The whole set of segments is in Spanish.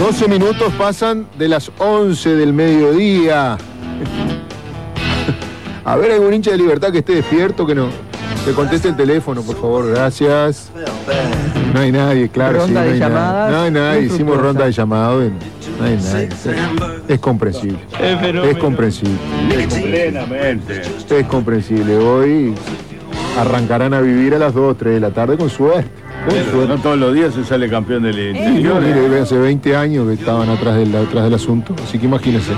12 minutos pasan de las 11 del mediodía. A ver, algún hincha de Libertad que esté despierto, que conteste el teléfono, por favor, gracias. No hay nadie, claro. Ronda de llamadas. No hay nadie, hicimos ronda de llamadas. No hay nadie. Es comprensible. Es comprensible. Plenamente. Es comprensible. Hoy arrancarán a vivir a las 2 o 3 de la tarde con suerte. No todos los días se sale campeón del Sí, interior. mire, hace 20 años que estaban atrás del asunto, así que imagínense.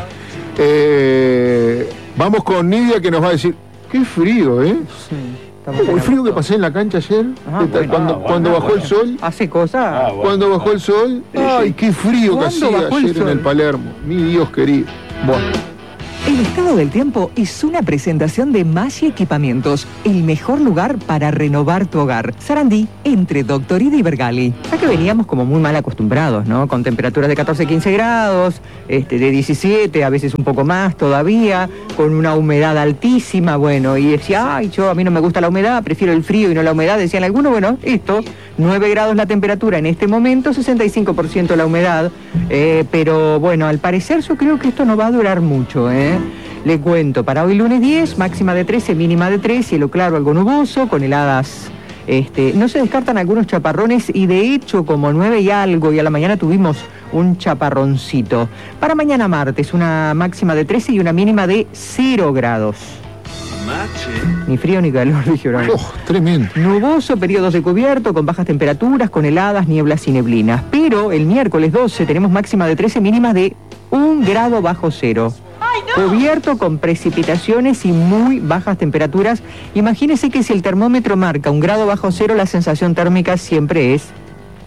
Vamos con Nidia, que nos va a decir, qué frío, ¿eh? Sí, El frío que pasé en la cancha ayer, cuando bajó el sol. ¿Hace cosas? Cuando bajó el sol, ay, qué frío que hacía ayer en el Palermo. Mi Dios querido. Bueno. El estado del tiempo es una presentación de Maggi Equipamientos, el mejor lugar para renovar tu hogar. Sarandí, entre Doctorida y Bergali. Ya que veníamos como muy mal acostumbrados, ¿no? Con temperaturas de 14, 15 grados, de 17, a veces un poco más todavía, con una humedad altísima, bueno, y decía, ay, a mí no me gusta la humedad, prefiero el frío y no la humedad, decían algunos, bueno, esto, 9 grados la temperatura en este momento, 65% la humedad, pero bueno, al parecer yo creo que esto no va a durar mucho, Le cuento, para hoy lunes 10, máxima de 13, mínima de 3, cielo claro, algo nuboso, con heladas. No se descartan algunos chaparrones y de hecho como 9 y algo y a la mañana tuvimos un chaparroncito. Para mañana martes, una máxima de 13 y una mínima de 0 grados. Ni frío ni calor, dijeron. Tremendo. Nuboso, periodos de cubierto, con bajas temperaturas, con heladas, nieblas y neblinas. Pero el miércoles 12 tenemos máxima de 13, mínimas de 1 grado bajo cero. Cubierto con precipitaciones y muy bajas temperaturas. Imagínese que si el termómetro marca 1 grado bajo cero, la sensación térmica siempre es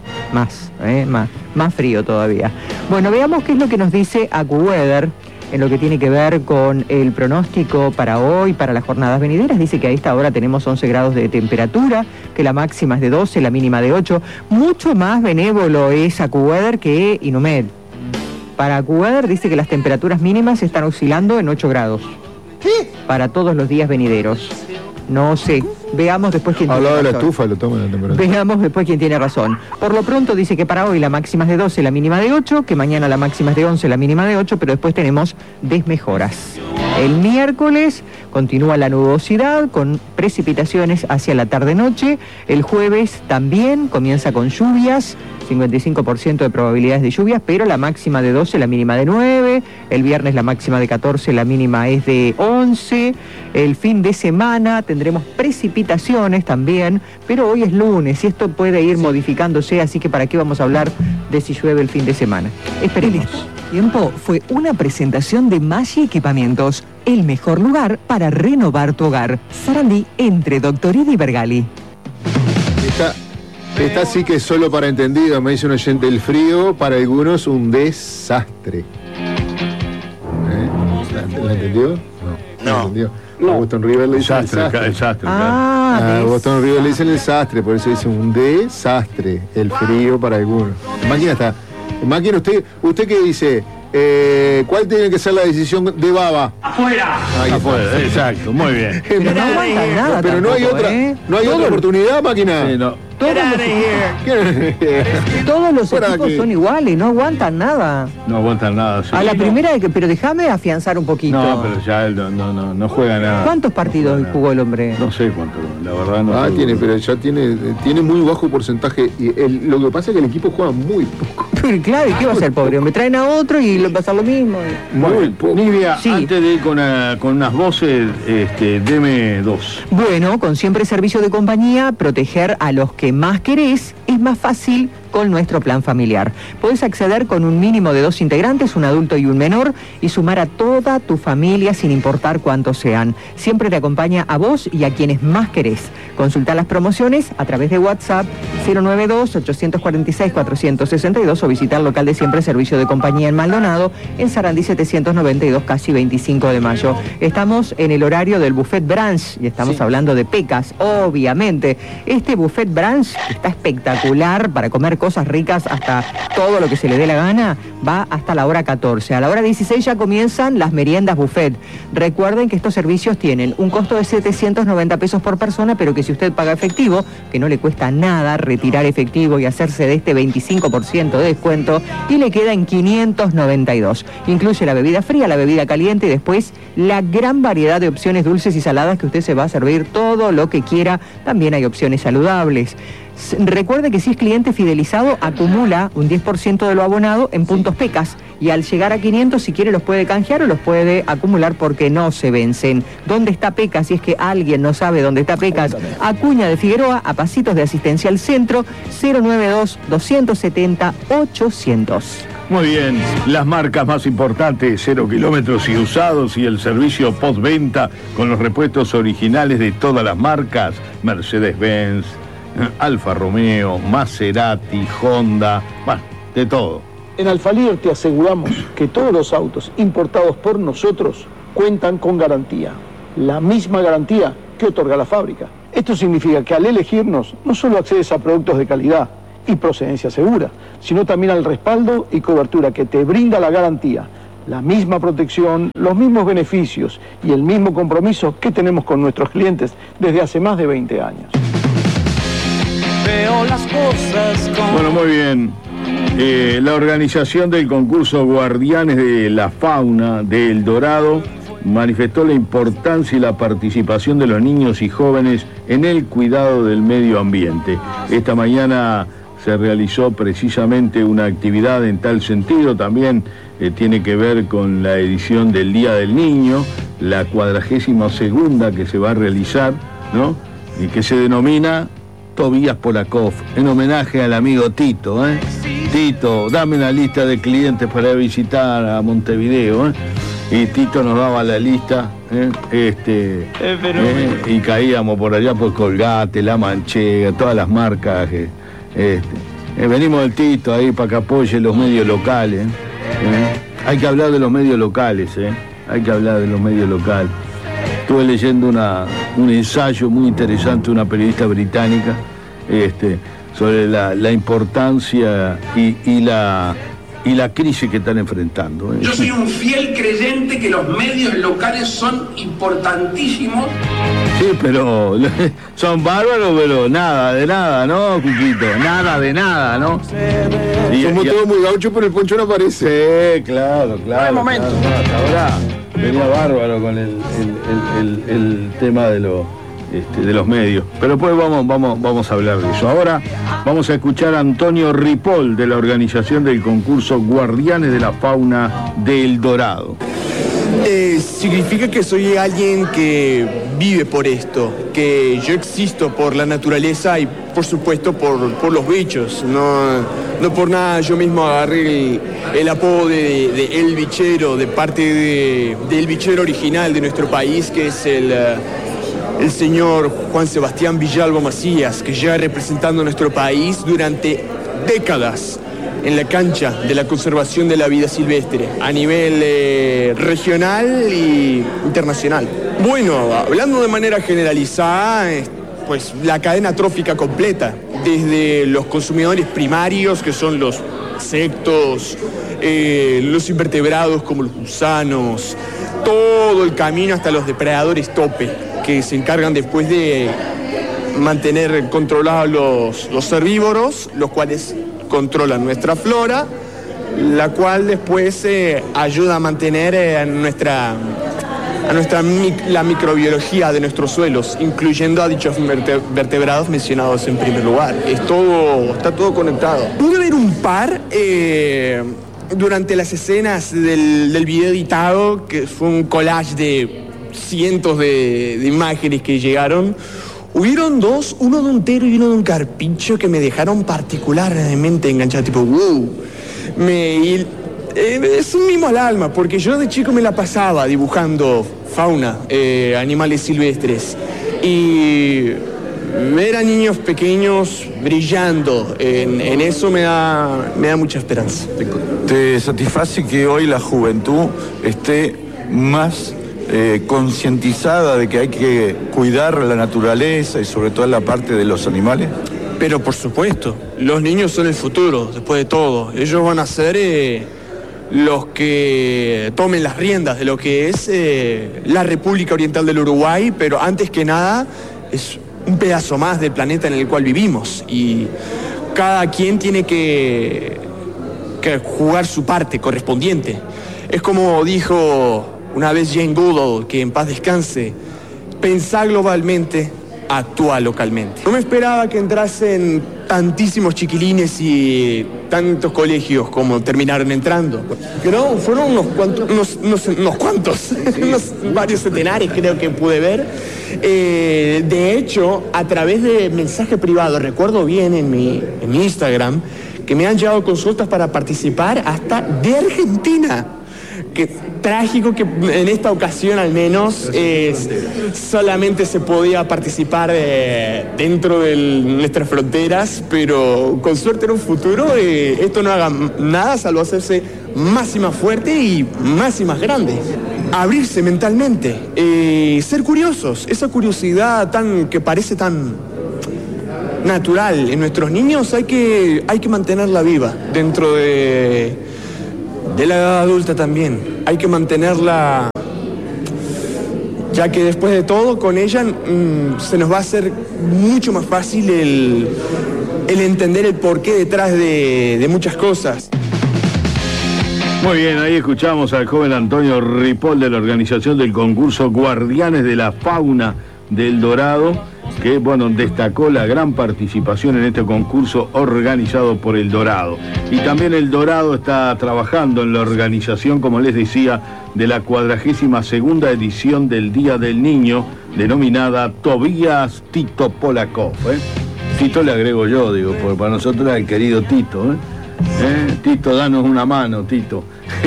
más frío todavía. Bueno, veamos qué es lo que nos dice AccuWeather en lo que tiene que ver con el pronóstico para hoy, para las jornadas venideras. Dice que a esta hora tenemos 11 grados de temperatura, que la máxima es de 12, la mínima de 8. Mucho más benévolo es AccuWeather que Inumet. Para AccuWeather dice que las temperaturas mínimas están oscilando en 8 grados. ¿Qué? Para todos los días venideros. No sé. Veamos después quién tiene razón. Hablaba de la estufa, lo toman la temperatura. Veamos después quién tiene razón. Por lo pronto dice que para hoy la máxima es de 12, la mínima de 8, que mañana la máxima es de 11, la mínima de 8, pero después tenemos desmejoras. El miércoles continúa la nubosidad con precipitaciones hacia la tarde-noche. El jueves también comienza con lluvias, 55% de probabilidades de lluvias, pero la máxima de 12, la mínima de 9. El viernes la máxima de 14, la mínima es de 11. El fin de semana tendremos precipitaciones también, pero hoy es lunes y esto puede ir modificándose, así que ¿para qué vamos a hablar de si llueve el fin de semana? Esperemos. Tiempo fue una presentación de Maggi Equipamientos, el mejor lugar para renovar tu hogar. Sarandí, entre Doctorida y Bergali. Esta sí que es solo para entendido, me dice un oyente. El frío para algunos un desastre. ¿La entendió? No. ¿La entendió? A Boston River le dicen el desastre. A Boston River le dicen el desastre, por eso dice un desastre. El frío para algunos. Máquina, usted qué dice, ¿cuál tiene que ser la decisión de Baba? ¡Afuera! Afuera, exacto, muy bien. Pero no aguantan nada. Pero no hay otra, no hay otra oportunidad, máquina. Sí, no. Todos los Fuera equipos aquí. son iguales, no aguantan nada. No aguantan nada. Sí. A la primera, pero déjame afianzar un poquito. No, pero ya él no juega nada. ¿Cuántos partidos jugó el hombre? No sé cuánto, la verdad no. Pero ya tiene muy bajo porcentaje. Y lo que pasa es que el equipo juega muy poco. Pero claro, ¿y qué va a hacer, pobre? Me traen a otro y va a pasar lo mismo. Muy poco. Nidia, Sí. antes de ir con unas voces, deme dos. Bueno, con siempre servicio de compañía, proteger a los que más querés es más fácil con nuestro plan familiar. Podés acceder con un mínimo de 2 integrantes, un adulto y un menor, y sumar a toda tu familia sin importar cuántos sean. Siempre te acompaña a vos y a quienes más querés. Consultá las promociones a través de WhatsApp 092-846-462 o visita el local de siempre servicio de compañía en Maldonado, en Sarandí 792, casi 25 de mayo. Estamos en el horario del buffet brunch y estamos hablando de pecas, obviamente. Este buffet brunch está espectacular para comer comer cosas ricas hasta todo lo que se le dé la gana, va hasta la hora 14. A la hora 16 ya comienzan las meriendas buffet. Recuerden que estos servicios tienen un costo de 790 pesos por persona, pero que si usted paga efectivo, que no le cuesta nada retirar efectivo y hacerse de este 25% de descuento, y le queda en 592. Incluye la bebida fría, la bebida caliente y después la gran variedad de opciones dulces y saladas que usted se va a servir todo lo que quiera. También hay opciones saludables. Recuerde que si es cliente fidelizado, acumula un 10% de lo abonado en puntos Pecas, y al llegar a 500, si quiere, los puede canjear o los puede acumular porque no se vencen. ¿Dónde está Pecas? Si es que alguien no sabe dónde está Pecas, Acuña de Figueroa, a pasitos de Asistencia al Centro, 092-270-800. Muy bien, las marcas más importantes, 0 kilómetros y usados, y el servicio postventa con los repuestos originales de todas las marcas, Mercedes-Benz, Alfa Romeo, Maserati, Honda, bueno, de todo. En Alfalier te aseguramos que todos los autos importados por nosotros cuentan con garantía, la misma garantía que otorga la fábrica. Esto significa que al elegirnos no solo accedes a productos de calidad y procedencia segura, sino también al respaldo y cobertura que te brinda la garantía, la misma protección, los mismos beneficios y el mismo compromiso que tenemos con nuestros clientes desde hace más de 20 años. Veo las cosas como... Bueno, muy bien. La organización del concurso Guardianes de la Fauna de El Dorado manifestó la importancia y la participación de los niños y jóvenes en el cuidado del medio ambiente. Esta mañana se realizó precisamente una actividad en tal sentido. También tiene que ver con la edición del Día del Niño, la 42ª que se va a realizar, ¿no? Y que se denomina Tobías Polakov, en homenaje al amigo Tito, Tito, dame una lista de clientes para visitar a Montevideo, Y Tito nos daba la lista, y caíamos por allá por Colgate, La Manchega, todas las marcas. Venimos del Tito ahí para que apoye los medios locales. Hay que hablar de los medios locales, hay que hablar de los medios locales. Estuve leyendo un ensayo muy interesante de una periodista británica sobre la importancia y la crisis que están enfrentando. Yo soy un fiel creyente que los medios locales son importantísimos. Sí, pero son bárbaros, pero nada de nada, ¿no, Cuquito? Nada de nada, ¿no? Somos todos muy gauchos, pero el Poncho no aparece. Sí, claro. Buen momento. Claro, hasta ahora venía bárbaro con el tema de los medios. Pero después vamos a hablar de eso. Ahora vamos a escuchar a Antonio Ripoll, de la organización del concurso Guardianes de la Fauna de El Dorado. Significa que soy alguien que vive por esto, que yo existo por la naturaleza y por supuesto por los bichos. No por nada yo mismo agarré el apodo de El Bichero, de parte del bichero original de nuestro país, que es el señor Juan Sebastián Villalba Macías, que lleva representando a nuestro país durante décadas en la cancha de la conservación de la vida silvestre, a nivel regional y internacional. Bueno, hablando de manera generalizada, pues la cadena trófica completa, desde los consumidores primarios, que son los insectos, los invertebrados como los gusanos, todo el camino hasta los depredadores tope, que se encargan después de mantener controlados los herbívoros, los cuales controlan nuestra flora, la cual después ayuda a mantener la microbiología de nuestros suelos, incluyendo a dichos vertebrados mencionados en primer lugar. Está todo conectado. Pude ver un par durante las escenas del video editado, que fue un collage de cientos de imágenes que llegaron. Hubieron dos, uno de un tero y uno de un carpincho, que me dejaron particularmente enganchado, tipo, wow. Es un mimo al alma, porque yo de chico me la pasaba dibujando fauna, animales silvestres, y ver a niños pequeños brillando en eso me da mucha esperanza. ¿Te satisface que hoy la juventud esté más concientizada de que hay que cuidar la naturaleza y sobre todo la parte de los animales? Pero por supuesto, los niños son el futuro, después de todo. Ellos van a ser los que tomen las riendas de lo que es la República Oriental del Uruguay, pero antes que nada es un pedazo más del planeta en el cual vivimos. Y cada quien tiene que jugar su parte correspondiente. Es como dijo una vez Jane Goodall, que en paz descanse: pensá globalmente, actúa localmente. No me esperaba que entrasen tantísimos chiquilines y tantos colegios como terminaron entrando. Pero fueron unos cuantos, varios centenares creo que pude ver. De hecho, a través de mensaje privado, recuerdo bien en mi Instagram, que me han llegado consultas para participar hasta de Argentina. Qué trágico que en esta ocasión al menos solamente se podía participar dentro de nuestras fronteras, pero con suerte en un futuro esto no haga nada salvo hacerse más y más fuerte y más grande. Abrirse mentalmente, ser curiosos, esa curiosidad que parece tan natural en nuestros niños, hay que mantenerla viva dentro de la edad adulta también. Hay que mantenerla, ya que después de todo con ella se nos va a hacer mucho más fácil el entender el porqué detrás de muchas cosas. Muy bien, ahí escuchamos al joven Antonio Ripoll de la organización del concurso Guardianes de la Fauna del Dorado, que destacó la gran participación en este concurso organizado por El Dorado. Y también El Dorado está trabajando en la organización, como les decía, de la 42ª edición del Día del Niño, denominada Tobías Tito Polakov. Tito le agrego yo, porque para nosotros era el querido Tito. Tito, danos una mano, Tito.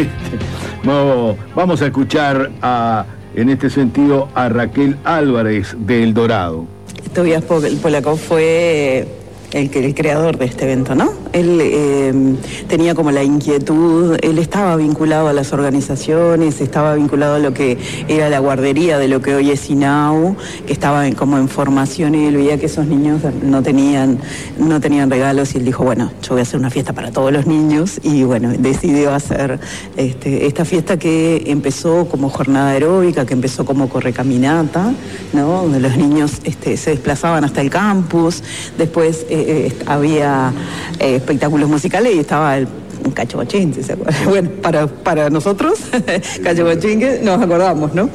Vamos a escuchar en este sentido a Raquel Álvarez de El Dorado. Tobías Polakov fue el creador de este evento, ¿no? Él tenía como la inquietud, él estaba vinculado a las organizaciones, estaba vinculado a lo que era la guardería de lo que hoy es INAU, que estaba como en formación, y él veía que esos niños no tenían regalos, y él dijo, bueno, yo voy a hacer una fiesta para todos los niños, y decidió hacer esta fiesta que empezó como jornada aeróbica, que empezó como correcaminata, ¿no? Donde los niños se desplazaban hasta el campus, después había espectáculos musicales y estaba el Cacho Bochinche, ¿se acuerdan? Bueno, para nosotros, Cacho Bochinche, nos acordamos, ¿no?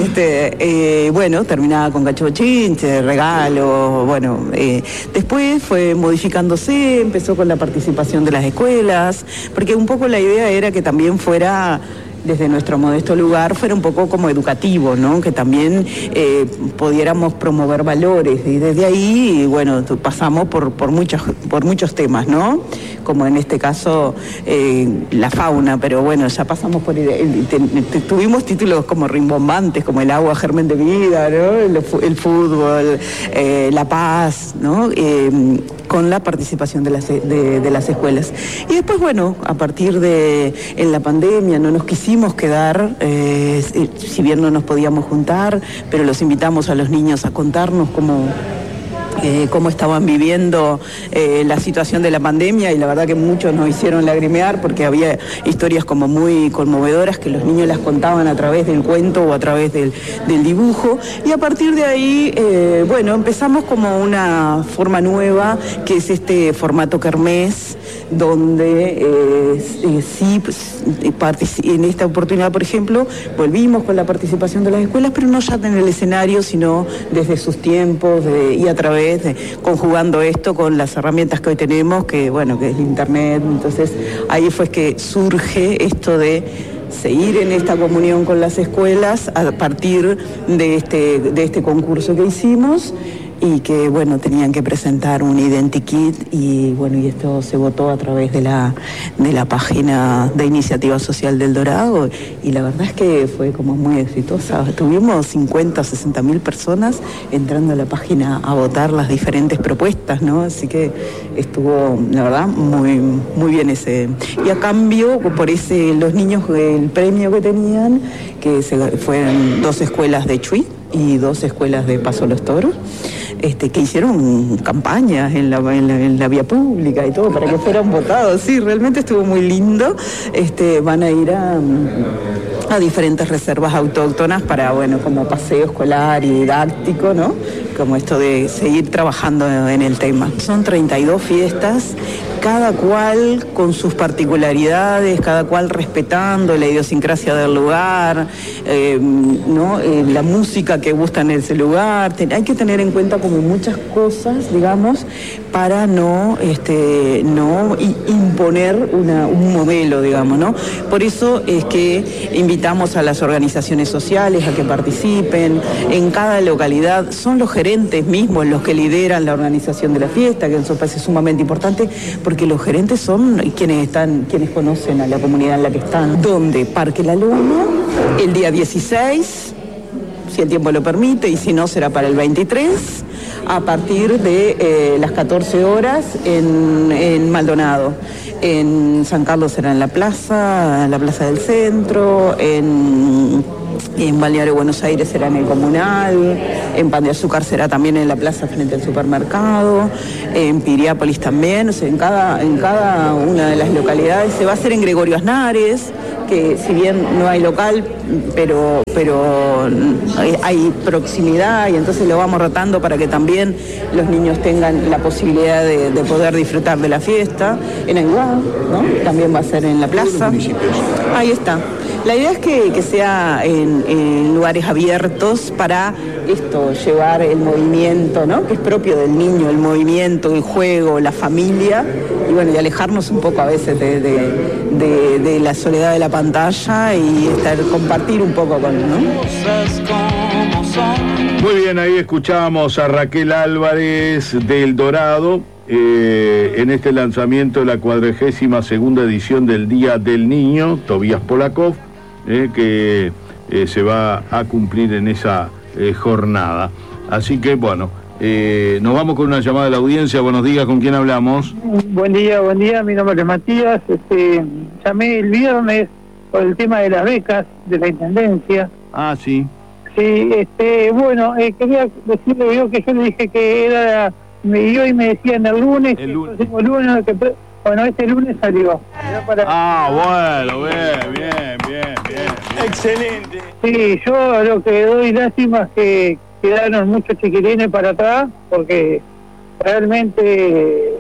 Terminaba con Cacho Bochinche, regalos, después fue modificándose, empezó con la participación de las escuelas, porque un poco la idea era que también fuera, desde nuestro modesto lugar, fuera un poco como educativo, ¿no? Que también pudiéramos promover valores, y desde ahí, pasamos por muchos temas, ¿no? Como en este caso la fauna, pero ya pasamos por tuvimos títulos como rimbombantes, como el agua germen de vida, ¿no? El fútbol, la paz, ¿no? Con la participación de las escuelas. Y después, a partir de en la pandemia no nos quisimos quedar, si bien no nos podíamos juntar, pero los invitamos a los niños a contarnos cómo estaban viviendo la situación de la pandemia, y la verdad que muchos nos hicieron lagrimear porque había historias como muy conmovedoras que los niños las contaban a través del cuento o a través del dibujo, y a partir de ahí empezamos como una forma nueva, que es este formato kermés, donde en esta oportunidad, por ejemplo, volvimos con la participación de las escuelas, pero no ya en el escenario, sino desde sus tiempos y a través conjugando esto con las herramientas que hoy tenemos, que es internet. Entonces ahí fue que surge esto de seguir en esta comunión con las escuelas a partir de este concurso que hicimos, y que tenían que presentar un identikit, y esto se votó a través de la página de Iniciativa Social del Dorado, y la verdad es que fue como muy exitosa. Tuvimos 50 o 60.000 personas entrando a la página a votar las diferentes propuestas, ¿no? Así que estuvo, la verdad, muy, muy bien ese. Y a cambio, los niños, el premio que tenían, que fueron 2 escuelas de Chuy y 2 escuelas de Paso Los Toros, que hicieron campañas en la vía pública y todo para que fueran votados. Sí, realmente estuvo muy lindo. Van a ir a diferentes reservas autóctonas para, bueno, como paseo escolar y didáctico, ¿no? Como esto de seguir trabajando en el tema. Son 32 fiestas, cada cual con sus particularidades, cada cual respetando la idiosincrasia del lugar, ¿no? La música que gusta en ese lugar. Hay que tener en cuenta como muchas cosas, digamos, para no imponer un modelo, digamos, ¿no? Por eso es que invitamos a las organizaciones sociales a que participen. En cada localidad son los gerentes mismos los que lideran la organización de la fiesta, que eso parece sumamente importante, porque los gerentes son quienes conocen a la comunidad en la que están. ¿Dónde? Parque La Luna, el día 16, si el tiempo lo permite, y si no será para el 23, a partir de las 14 horas en Maldonado. En San Carlos será en la plaza del centro, en Balneario Buenos Aires será en el Comunal, en Pan de Azúcar será también en la plaza frente al supermercado, en Piriápolis también, o sea, en cada una de las localidades. Se va a hacer en Gregorio Aznares, que si bien no hay local, pero hay proximidad, y entonces lo vamos rotando para que también los niños tengan la posibilidad de poder disfrutar de la fiesta. En Aiguá, ¿no? También va a ser en la plaza. Ahí está. La idea es que sea en lugares abiertos para llevar el movimiento, ¿no? Que es propio del niño, el movimiento, el juego, la familia, y bueno, y alejarnos un poco a veces de la soledad de la pantalla y compartir un poco con, ¿no? Muy bien, ahí escuchábamos a Raquel Álvarez del Dorado en este lanzamiento de la 42ª edición del Día del Niño, Tobías Polakov, que se va a cumplir en esa jornada. Así que bueno, nos vamos con una llamada de la audiencia. Buenos días, ¿con quién hablamos? Buen día, mi nombre es Matías. Llamé el viernes por el tema de las becas de la Intendencia. Ah, sí. Sí, bueno, quería decirle yo que yo le dije que era, me decían el lunes, el próximo lunes, bueno, este lunes salió. Bueno, bien. Excelente. Sí, yo lo que doy lástima es que quedaron muchos chiquilines para atrás, porque realmente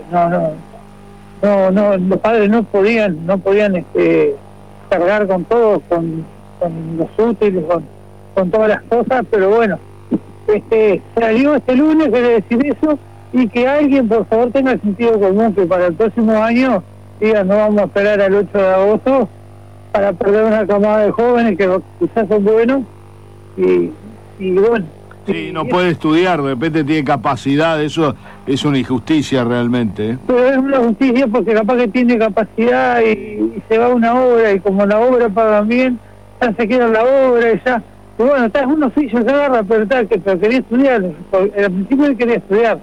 no los padres no podían cargar con todo, con los útiles, con todas las cosas, pero bueno, salió este lunes, quiere decir eso, y que alguien por favor tenga el sentido común, que para el próximo año diga, no vamos a esperar al 8 de agosto para perder una camada de jóvenes que quizás son buenos y bueno. Sí, no puede estudiar, de repente tiene capacidad, eso es una injusticia realmente. Pero es una justicia porque capaz que tiene capacidad y se va a una obra, y como la obra pagan bien, ya se queda en la obra y ya. Y bueno, es un oficio, se agarra, pero quería estudiar, al principio él quería estudiar.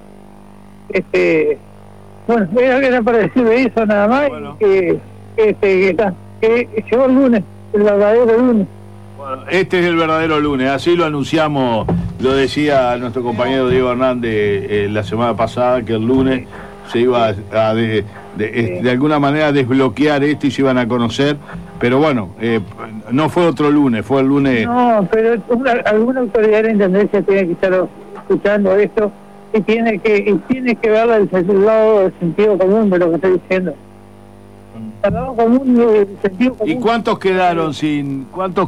Bueno, era para decirle eso nada más, bueno. que llegó el lunes, el verdadero lunes. Bueno, este es el verdadero lunes, así lo anunciamos, lo decía nuestro compañero Diego Hernández la semana pasada, que el lunes se iba a de alguna manera desbloquear esto y se iban a conocer, pero bueno, no fue otro lunes, fue el lunes. No, pero alguna autoridad de la Intendencia tiene que estar escuchando esto y tiene que ver el lado del sentido común de lo que estoy diciendo. El lado común, el sentido común. ¿Y cuántos quedaron sin?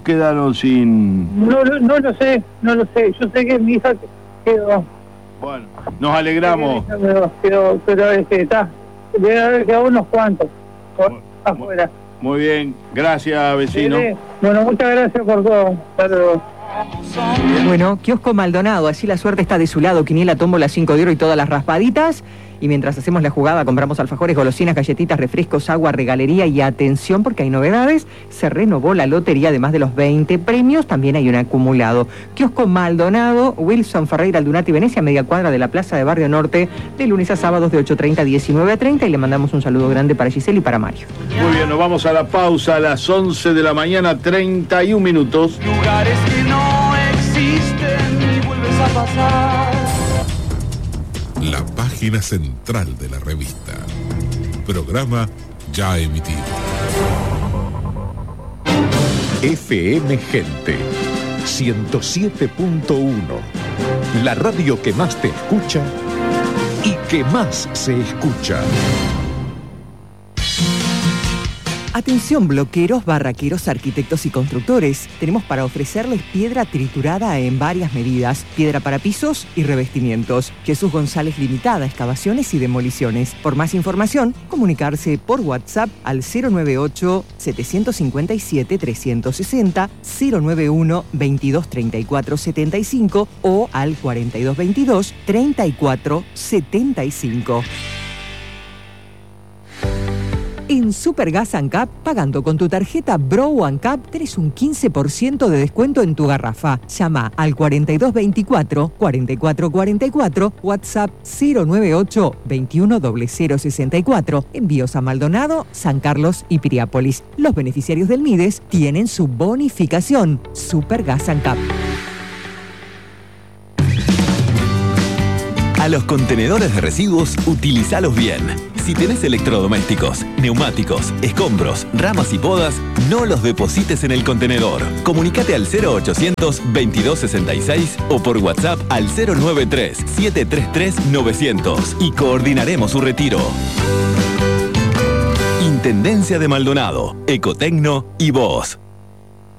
No lo sé. Yo sé que mi hija quedó. Bueno, nos alegramos. Pero está. Debe haber quedado unos cuantos afuera. Muy bien, gracias, vecino. Bueno, muchas gracias por todo. Saludos. Bueno, Kiosco Maldonado, así la suerte está de su lado, quiniela, tómbola, 5 de oro y todas las raspaditas. Y mientras hacemos la jugada compramos alfajores, golosinas, galletitas, refrescos, agua, regalería y atención porque hay novedades. Se renovó la lotería, además de los 20 premios, también hay un acumulado. Kiosco Maldonado, Wilson Ferreira, Aldunati, Venecia, media cuadra de la Plaza de Barrio Norte, de lunes a sábados de 8:30 a 19:30. Y le mandamos un saludo grande para Giselle y para Mario. Muy bien, nos vamos a la pausa a las 11 de la mañana, 31 minutos. Lugares que no existen y vuelves a pasar. la página central de la revista. Programa ya emitido. FM Gente 107.1, la radio que más te escucha y que más se escucha. Atención bloqueros, barraqueros, arquitectos y constructores. Tenemos para ofrecerles piedra triturada en varias medidas, piedra para pisos y revestimientos. Jesús González Limitada, excavaciones y demoliciones. Por más información, comunicarse por WhatsApp al 098-757-360, 091-2234-75 o al 4222-3475. En Supergas ANCAP, pagando con tu tarjeta Bro ANCAP, tenés un 15% de descuento en tu garrafa. Llama al 4224-4444, WhatsApp 098-210064. Envíos a Maldonado, San Carlos y Piriápolis. Los beneficiarios del MIDES tienen su bonificación. Supergas ANCAP. A los contenedores de residuos, utilízalos bien. Si tenés electrodomésticos, neumáticos, escombros, ramas y podas, no los deposites en el contenedor. Comunicate al 0800-2266 o por WhatsApp al 093-733-900 y coordinaremos su retiro. Intendencia de Maldonado, Ecotecno y vos.